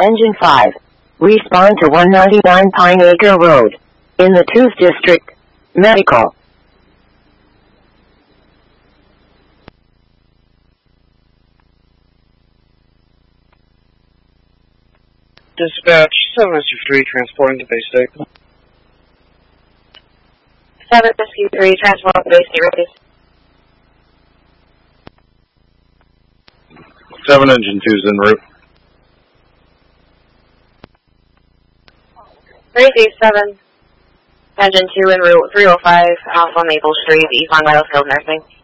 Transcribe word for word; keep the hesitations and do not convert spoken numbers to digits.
Engine five. Respond to one ninety-nine Pine Acre Road. In the tooth District. Medical. Dispatch, seven S U three, transporting to base state. seven S U three, transporting to base state, ready. seven Engine two's en route. three D seven, Engine two en route, three oh five, Alpha Maple Street, East on Battlefield Nursing.